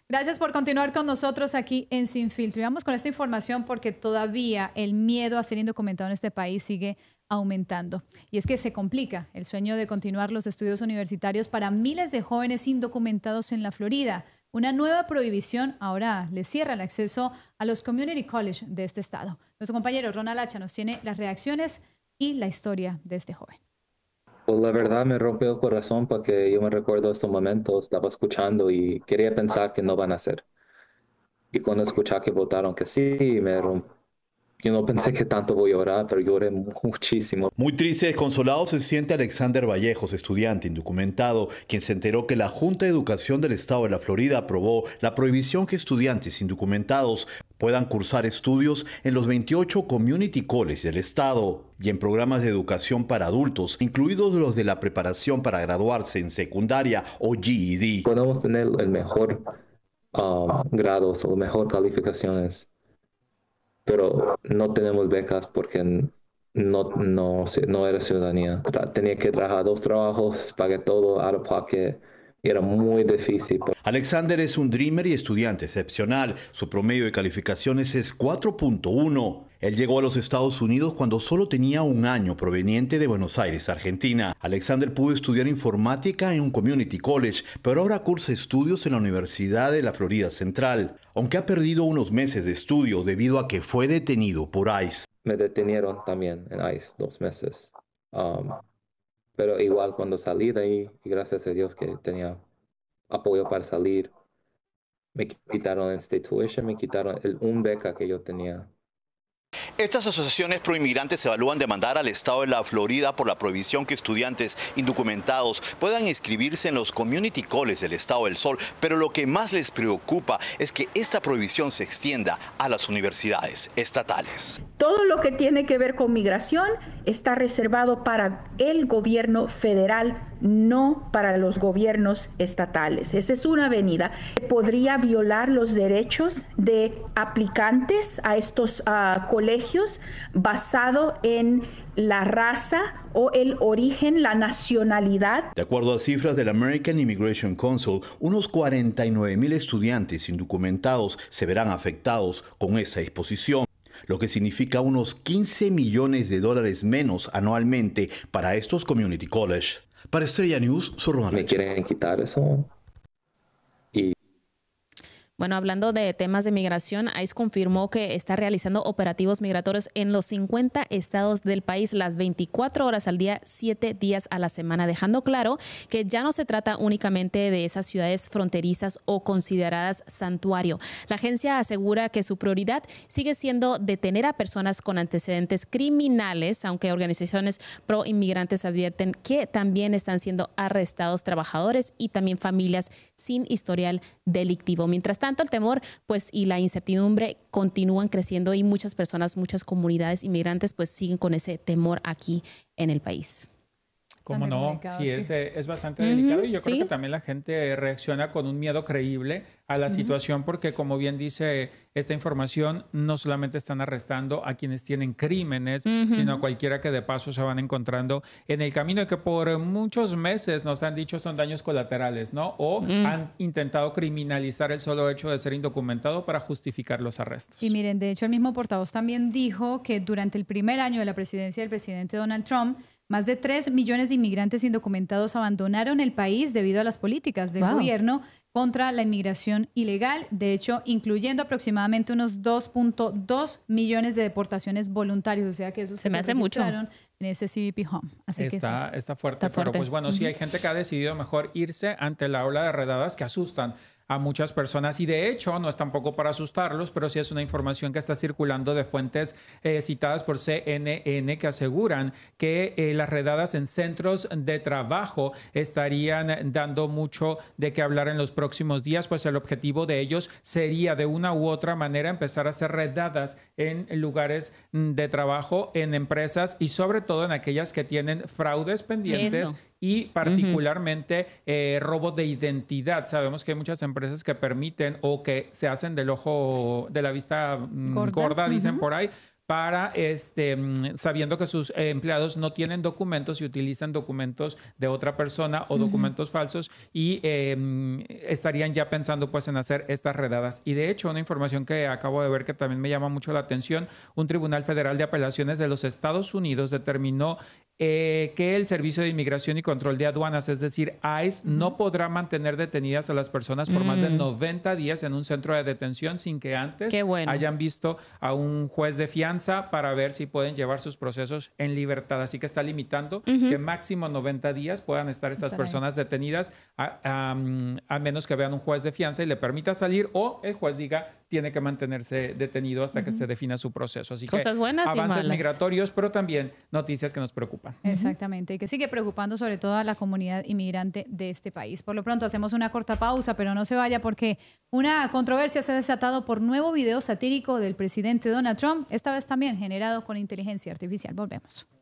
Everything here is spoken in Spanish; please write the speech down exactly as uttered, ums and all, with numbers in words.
Gracias por continuar con nosotros aquí en Sin Filtro. Y vamos con esta información porque todavía el miedo a ser indocumentado en este país sigue aumentando. Y es que se complica el sueño de continuar los estudios universitarios para miles de jóvenes indocumentados en la Florida. Una nueva prohibición ahora le cierra el acceso a los community college de este estado. Nuestro compañero Ronald Hacha nos tiene las reacciones y la historia de este joven. Pues la verdad me rompió el corazón porque yo me recuerdo estos momentos, estaba escuchando y quería pensar que no van a ser. Y cuando escuché que votaron que sí, me rompió. Yo no pensé que tanto voy a llorar, pero lloré muchísimo. Muy triste y desconsolado se siente Alexander Vallejos, estudiante indocumentado, quien se enteró que la Junta de Educación del Estado de la Florida aprobó la prohibición que estudiantes indocumentados puedan cursar estudios en los veintiocho community colleges del estado y en programas de educación para adultos, incluidos los de la preparación para graduarse en secundaria o G E D. Podemos tener el mejor um, grados o mejor calificaciones, pero no tenemos becas porque no, no, no era ciudadanía. Tra- tenía que trabajar dos trabajos, pagué todo out of pocket. Era muy difícil. Alexander es un dreamer y estudiante excepcional. Su promedio de calificaciones es cuatro punto uno. Él llegó a los Estados Unidos cuando solo tenía un año, proveniente de Buenos Aires, Argentina. Alexander pudo estudiar informática en un community college, pero ahora cursa estudios en la Universidad de la Florida Central, aunque ha perdido unos meses de estudio debido a que fue detenido por ICE. Me detenieron también en ICE dos meses. Um, pero igual cuando salí de ahí, y gracias a Dios que tenía apoyo para salir, me quitaron el state tuition, me quitaron el un beca que yo tenía. Estas asociaciones proinmigrantes evalúan demandar al estado de la Florida por la prohibición que estudiantes indocumentados puedan inscribirse en los community colleges del estado del Sol, pero lo que más les preocupa es que esta prohibición se extienda a las universidades estatales. Todo lo que tiene que ver con migración está reservado para el gobierno federal, no para los gobiernos estatales. Esa es una avenida. Podría violar los derechos de aplicantes a estos uh, colegios basado en la raza o el origen, la nacionalidad. De acuerdo a cifras del American Immigration Council, unos cuarenta y nueve mil estudiantes indocumentados se verán afectados con esa disposición, lo que significa unos quince millones de dólares menos anualmente para estos community college. Para Estrella News, soy Ronald. Me quieren quitar eso. Y Bueno, hablando de temas de migración, ICE confirmó que está realizando operativos migratorios en los cincuenta estados del país las veinticuatro horas al día, siete días a la semana, dejando claro que ya no se trata únicamente de esas ciudades fronterizas o consideradas santuario. La agencia asegura que su prioridad sigue siendo detener a personas con antecedentes criminales, aunque organizaciones pro inmigrantes advierten que también están siendo arrestados trabajadores y también familias sin historial delictivo. Mientras tanto, el temor pues y la incertidumbre continúan creciendo y muchas personas, muchas comunidades inmigrantes pues siguen con ese temor aquí en el país. ¿Cómo no? Sí, es, es bastante uh-huh, delicado y yo creo ¿sí? que también la gente reacciona con un miedo creíble a la uh-huh. situación porque, como bien dice esta información, no solamente están arrestando a quienes tienen crímenes, uh-huh. sino a cualquiera que de paso se van encontrando en el camino y que por muchos meses nos han dicho son daños colaterales, ¿no? O uh-huh. han intentado criminalizar el solo hecho de ser indocumentado para justificar los arrestos. Y miren, de hecho, el mismo portavoz también dijo que durante el primer año de la presidencia del presidente Donald Trump, más de tres millones de inmigrantes indocumentados abandonaron el país debido a las políticas del wow. gobierno contra la inmigración ilegal, de hecho, incluyendo aproximadamente unos dos punto dos millones de deportaciones voluntarias, o sea que eso se me hace mucho en ese C B P Home. Así está, que sí. está fuerte, está fuerte, pero pues bueno, uh-huh. sí hay gente que ha decidido mejor irse ante la ola de redadas que asustan a muchas personas y de hecho no es tampoco para asustarlos, pero sí es una información que está circulando de fuentes eh, citadas por C N N que aseguran que eh, las redadas en centros de trabajo estarían dando mucho de qué hablar en los próximos días, pues el objetivo de ellos sería de una u otra manera empezar a hacer redadas en lugares de trabajo, en empresas y sobre todo en aquellas que tienen fraudes pendientes. Eso. Y particularmente uh-huh. eh, robo de identidad. Sabemos que hay muchas empresas que permiten o que se hacen del ojo, de la vista gorda, gorda dicen uh-huh. por ahí, para, este, sabiendo que sus eh, empleados no tienen documentos y utilizan documentos de otra persona o documentos uh-huh. falsos y eh, estarían ya pensando pues en hacer estas redadas. Y de hecho, una información que acabo de ver que también me llama mucho la atención, un tribunal federal de apelaciones de los Estados Unidos determinó Eh, que el Servicio de Inmigración y Control de Aduanas, es decir, ICE, uh-huh. no podrá mantener detenidas a las personas por mm. más de noventa días en un centro de detención sin que antes bueno. hayan visto a un juez de fianza para ver si pueden llevar sus procesos en libertad. Así que está limitando uh-huh. que máximo noventa días puedan estar estas Está personas bien. detenidas a, a, a menos que vean un juez de fianza y le permita salir o el juez diga tiene que mantenerse detenido hasta uh-huh. que se defina su proceso. Así Cosas que buenas avances y malas. migratorios, pero también noticias que nos preocupan. Exactamente, y que sigue preocupando sobre todo a la comunidad inmigrante de este país. Por lo pronto hacemos una corta pausa, pero no se vaya porque una controversia se ha desatado por nuevo video satírico del presidente Donald Trump, esta vez también generado con inteligencia artificial. Volvemos.